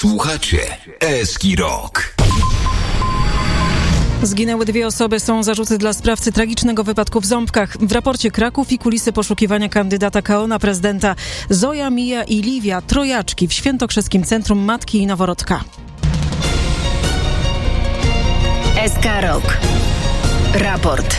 Słuchacie Eski Rock. Zginęły 2 osoby, są zarzuty dla sprawcy tragicznego wypadku w Ząbkach. W raporcie Kraków i kulisy poszukiwania kandydata KO na prezydenta. Zoja, Mija i Liwia, trojaczki w Świętokrzyskim Centrum Matki i Noworodka. SK Rock. Raport.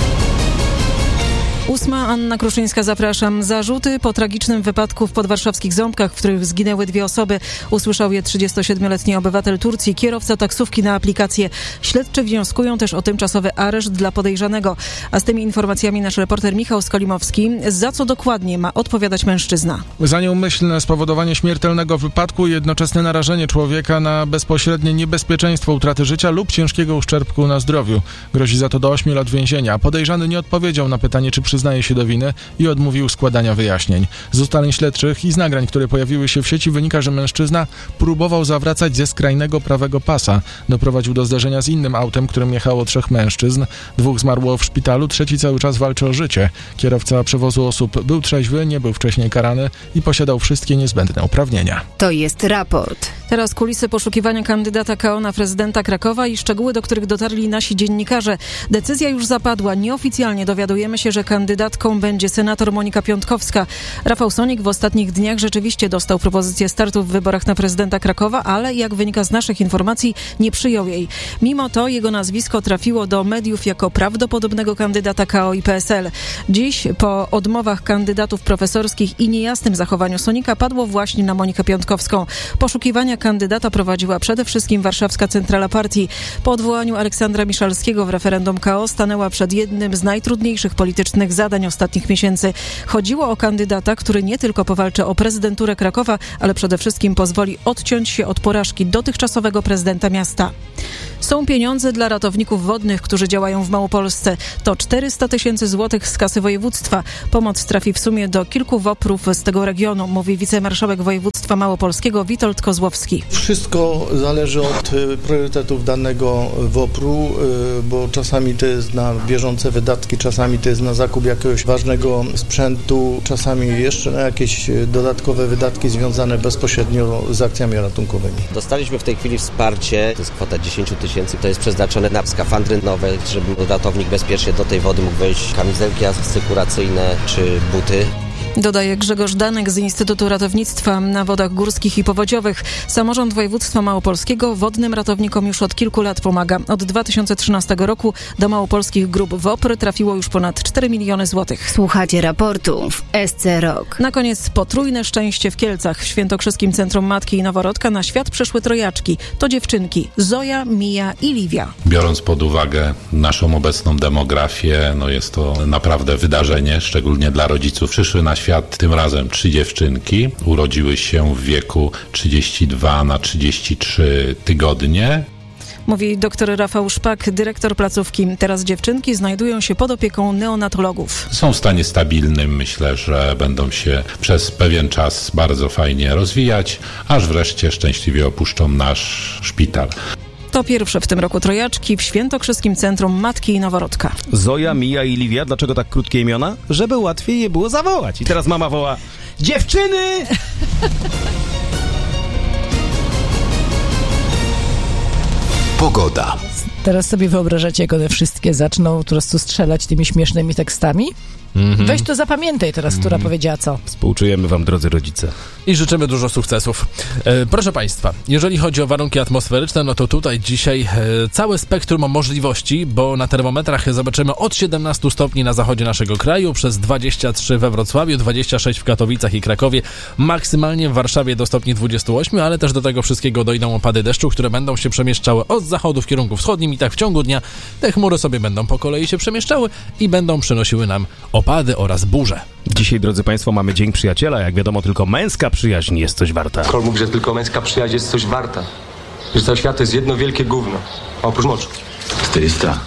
8. Anna Kruszyńska, zapraszam. Zarzuty po tragicznym wypadku w podwarszawskich Ząbkach, w których zginęły 2 osoby. Usłyszał je 37-letni obywatel Turcji, kierowca taksówki na aplikację. Śledczy wnioskują też o tymczasowy areszt dla podejrzanego. A z tymi informacjami nasz reporter Michał Skolimowski. Za co dokładnie ma odpowiadać mężczyzna? Za nieumyślne spowodowanie śmiertelnego wypadku i jednoczesne narażenie człowieka na bezpośrednie niebezpieczeństwo utraty życia lub ciężkiego uszczerbku na zdrowiu. Grozi za to do 8 lat więzienia. Podejrzany nie odpowiedział na pytanie, czy przyznaje się do winy i odmówił składania wyjaśnień. Z ustaleń śledczych i z nagrań, które pojawiły się w sieci, wynika, że mężczyzna próbował zawracać ze skrajnego prawego pasa. Doprowadził do zderzenia z innym autem, którym jechało 3 mężczyzn. 2 zmarło w szpitalu, 3 cały czas walczy o życie. Kierowca przewozu osób był trzeźwy, nie był wcześniej karany i posiadał wszystkie niezbędne uprawnienia. To jest raport. Teraz kulisy poszukiwania kandydata KO na prezydenta Krakowa i szczegóły, do których dotarli nasi dziennikarze. Decyzja już zapadła. Nieoficjalnie dowiadujemy się, że kandydatką będzie senator Monika Piątkowska. Rafał Sonik w ostatnich dniach rzeczywiście dostał propozycję startu w wyborach na prezydenta Krakowa, ale jak wynika z naszych informacji, nie przyjął jej. Mimo to jego nazwisko trafiło do mediów jako prawdopodobnego kandydata KO i PSL. Dziś po odmowach kandydatów profesorskich i niejasnym zachowaniu Sonika padło właśnie na Monikę Piątkowską. Poszukiwania kandydata prowadziła przede wszystkim warszawska centrala partii. Po odwołaniu Aleksandra Miszalskiego w referendum KO stanęła przed jednym z najtrudniejszych politycznych zadań ostatnich miesięcy. Chodziło o kandydata, który nie tylko powalczy o prezydenturę Krakowa, ale przede wszystkim pozwoli odciąć się od porażki dotychczasowego prezydenta miasta. Są pieniądze dla ratowników wodnych, którzy działają w Małopolsce. To 400 000 złotych z kasy województwa. Pomoc trafi w sumie do kilku WOPR-ów z tego regionu, mówi wicemarszałek województwa małopolskiego Witold Kozłowski. Wszystko zależy od priorytetów danego WOPR-u, bo czasami to jest na bieżące wydatki, czasami to jest na zakup jakiegoś ważnego sprzętu, czasami jeszcze na jakieś dodatkowe wydatki związane bezpośrednio z akcjami ratunkowymi. Dostaliśmy w tej chwili wsparcie, to jest kwota 10 000, to jest przeznaczone na skafandry nowe, żeby ratownik bezpiecznie do tej wody mógł wejść, kamizelki asykuracyjne czy buty. Dodaje Grzegorz Danek z Instytutu Ratownictwa na Wodach Górskich i Powodziowych. Samorząd województwa małopolskiego wodnym ratownikom już od kilku lat pomaga. Od 2013 roku do małopolskich grup WOPR trafiło już ponad 4 miliony złotych. Słuchacie raportu w SC Rock. Na koniec potrójne szczęście w Kielcach. W Świętokrzyskim Centrum Matki i Noworodka na świat przyszły trojaczki. To dziewczynki Zoja, Mija i Liwia. Biorąc pod uwagę naszą obecną demografię, jest to naprawdę wydarzenie, szczególnie dla rodziców. Przyszły na świat tym razem 3 dziewczynki. Urodziły się w wieku 32 na 33 tygodnie. Mówi dr Rafał Szpak, dyrektor placówki. Teraz dziewczynki znajdują się pod opieką neonatologów. Są w stanie stabilnym. Myślę, że będą się przez pewien czas bardzo fajnie rozwijać, aż wreszcie szczęśliwie opuszczą nasz szpital. To pierwsze w tym roku trojaczki w Świętokrzyskim Centrum Matki i Noworodka. Zoja, Mija i Liwia. Dlaczego tak krótkie imiona? Żeby łatwiej je było zawołać. I teraz mama woła: dziewczyny! Pogoda. Teraz sobie wyobrażacie, jak one wszystkie zaczną po prostu strzelać tymi śmiesznymi tekstami? Weź to zapamiętaj teraz, która powiedziała co. Współczujemy wam, drodzy rodzice. I życzymy dużo sukcesów. Proszę Państwa, jeżeli chodzi o warunki atmosferyczne, to tutaj dzisiaj całe spektrum możliwości, bo na termometrach zobaczymy od 17 stopni na zachodzie naszego kraju, przez 23 we Wrocławiu, 26 w Katowicach i Krakowie, maksymalnie w Warszawie do stopni 28, ale też do tego wszystkiego dojdą opady deszczu, które będą się przemieszczały od zachodu w kierunku wschodnim i tak w ciągu dnia te chmury sobie będą po kolei się przemieszczały i będą przynosiły nam opady oraz burze. Dzisiaj, drodzy Państwo, mamy Dzień Przyjaciela. Jak wiadomo, tylko męska przyjaźń jest coś warta. Król mówi, że tylko męska przyjaźń jest coś warta. Że cały świat to jest jedno wielkie gówno. A oprócz moczu. 400.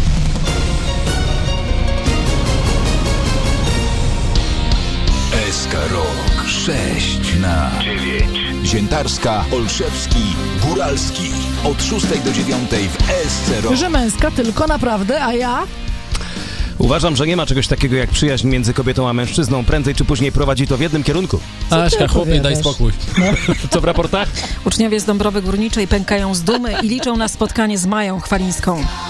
SK Rock 6 na 9. Ziętarska, Olszewski, Góralski. Od 6 do 9 w SC Rock. Że męska tylko naprawdę, a ja? Uważam, że nie ma czegoś takiego jak przyjaźń między kobietą a mężczyzną. Prędzej czy później prowadzi to w jednym kierunku. Aśka, chłopie, daj spokój. Co w raportach? Uczniowie z Dąbrowy Górniczej pękają z dumy i liczą na spotkanie z Mają Chwalińską.